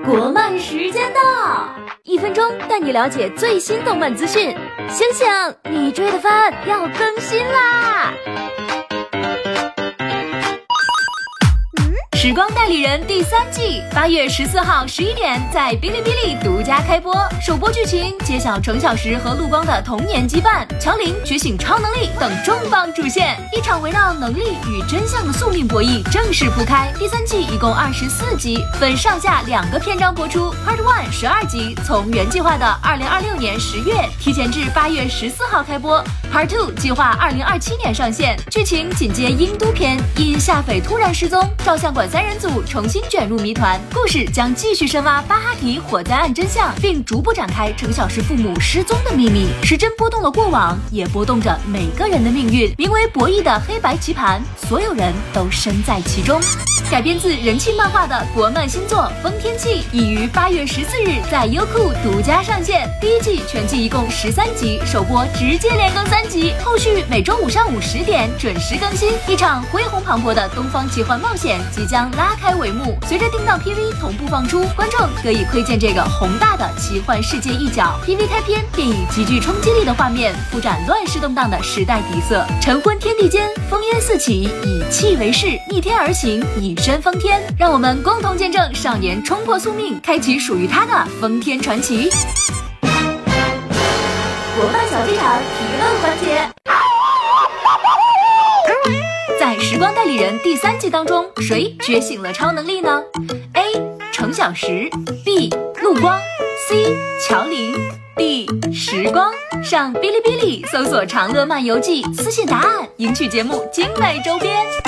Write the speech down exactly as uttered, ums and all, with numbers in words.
国漫时间到，一分钟带你了解最新动漫资讯。醒醒，你追的番要更新啦！时光代理人第三季八月十四号十一点在哔哩哔哩独家开播，首播剧情揭晓程小时和陆光的童年羁绊，乔琳觉醒超能力等重磅主线，一场围绕能力与真相的宿命博弈正式铺开。第三季一共二十四集，分上下两个篇章播出。Part One 十二集，从原计划的二零二六年十月提前至八月十四号开播。Part Two 计划二零二七年上线，剧情紧接英都篇，因夏斐突然失踪，照相馆三人组重新卷入谜团，故事将继续深挖巴哈提火灾案真相，并逐步展开程小时父母失踪的秘密。时针波动了过往，也波动着每个人的命运。名为博弈的黑白棋盘，所有人都身在其中。改编自人气漫画的国漫新作《风天气》已于八月十四日在优酷独家上线。第一季全季一共十三集，首播直接连更三集，后续每周五上午十点准时更新。一场恢宏磅礴的东方奇幻冒险即将拉开帷幕，随着定档 P V 同步放出，观众可以窥见这个宏大的奇幻世界一角。 P V 开篇便以极具冲击力的画面铺展乱世动荡的时代底色。晨昏天地间，烽烟四起，以气为势，逆天而行，以身封天。让我们共同见证少年冲破宿命，开启属于他的封天传奇。国漫小剧场提问环节。在时光代理人第三季当中，谁觉醒了超能力呢？ A. 程小时 B. 陆光 C. 乔琳 D. 时光。上哔哩哔哩搜索长乐漫游记，私信答案，赢取节目精美周边。